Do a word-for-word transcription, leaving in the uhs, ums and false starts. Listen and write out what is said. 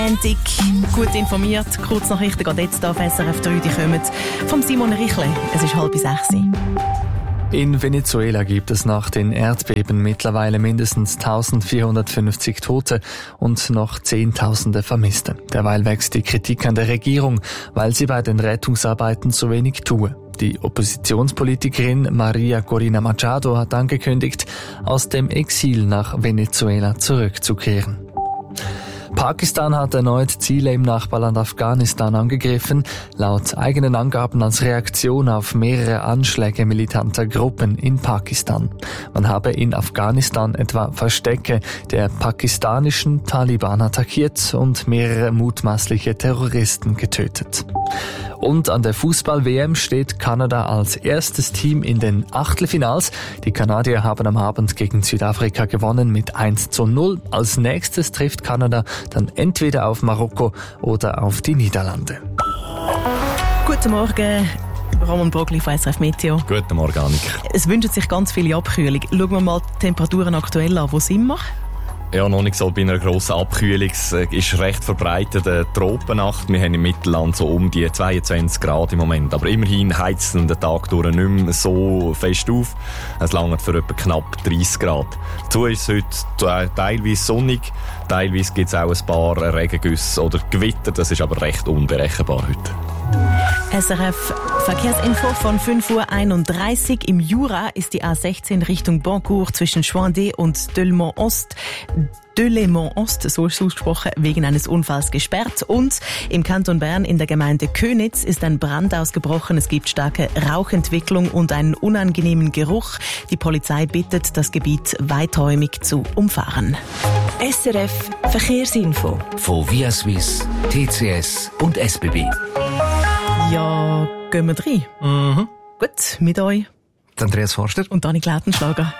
Montag, gut informiert, Kurznachrichten geht jetzt auf S R F drei, die kommen vom Simon Richle. Es ist halb sechs. In Venezuela gibt es nach den Erdbeben mittlerweile mindestens eintausendvierhundertfünfzig Tote und noch Zehntausende Vermisste. Derweil wächst die Kritik an der Regierung, weil sie bei den Rettungsarbeiten zu wenig tue. Die Oppositionspolitikerin Maria Corina Machado hat angekündigt, aus dem Exil nach Venezuela zurückzukehren. Pakistan hat erneut Ziele im Nachbarland Afghanistan angegriffen, laut eigenen Angaben als Reaktion auf mehrere Anschläge militanter Gruppen in Pakistan. Man habe in Afghanistan etwa Verstecke der pakistanischen Taliban attackiert und mehrere mutmaßliche Terroristen getötet. Und an der Fußball-W M steht Kanada als erstes Team in den Achtelfinals. Die Kanadier haben am Abend gegen Südafrika gewonnen mit eins zu null. Als nächstes trifft Kanada dann entweder auf Marokko oder auf die Niederlande. Guten Morgen, Ramon Brogli von S R F Meteo. Guten Morgen, Annika. Es wünscht sich ganz viel Abkühlung. Schauen wir mal die Temperaturen aktuell an. Wo sind wir? Ja, noch nicht so bei einer grossen Abkühlung. Es ist recht verbreitet eine Tropennacht. Wir haben im Mittelland so um die zweiundzwanzig Grad im Moment. Aber immerhin heizt es den Tag durch nicht mehr so fest auf. Es langt für etwa knapp dreißig Grad. Dazu ist es heute teilweise sonnig. Teilweise gibt es auch ein paar Regengüsse oder Gewitter. Das ist aber recht unberechenbar heute. S R F Verkehrsinfo von fünf Uhr einunddreißig. Im Jura ist die A sechzehn Richtung Boncourt zwischen Schwandé und Delemont-Ost. Delemont-Ost, so ist es ausgesprochen, wegen eines Unfalls gesperrt. Und im Kanton Bern in der Gemeinde Köniz ist ein Brand ausgebrochen. Es gibt starke Rauchentwicklung und einen unangenehmen Geruch. Die Polizei bittet, das Gebiet weiträumig zu umfahren. S R F Verkehrsinfo von Via Suisse, T C S und S B B. Ja, gehen wir rein. Mhm. Gut, mit euch. Andreas Forster und Dani Glättenschlager.